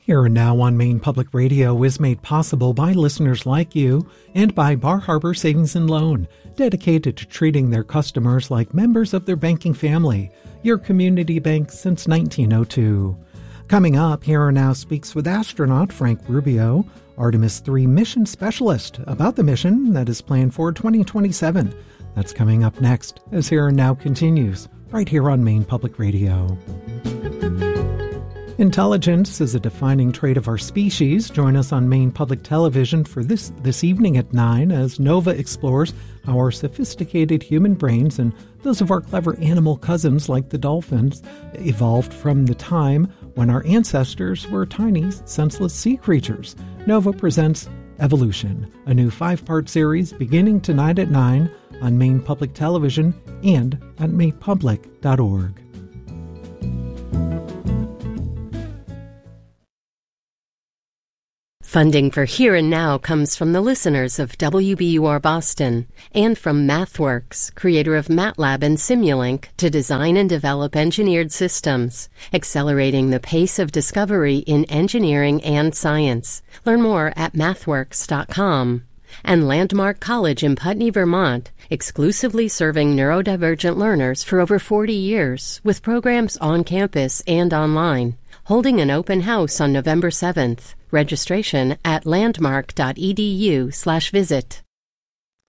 Here and Now on Maine Public Radio is made possible by listeners like you and by Bar Harbor Savings and Loan, dedicated to treating their customers like members of their banking family, your community bank since 1902. Coming up, Here and Now speaks with astronaut Frank Rubio, Artemis III mission specialist, about the mission that is planned for 2027. That's coming up next as Here and Now continues, right here on Maine Public Radio. Intelligence is a defining trait of our species. Join us on Maine Public Television for this evening at 9 as Nova explores how our sophisticated human brains and those of our clever animal cousins like the dolphins evolved from the time when our ancestors were tiny, senseless sea creatures. Nova presents Evolution, a new 5-part series beginning tonight at 9 on Maine Public Television and at mainepublic.org. Funding for Here and Now comes from the listeners of WBUR Boston and from MathWorks, creator of MATLAB and Simulink, to design and develop engineered systems, accelerating the pace of discovery in engineering and science. Learn more at mathworks.com. And Landmark College in Putney, Vermont, exclusively serving neurodivergent learners for over 40 years, with programs on campus and online. Holding an open house on November 7th. Registration at landmark.edu/visit.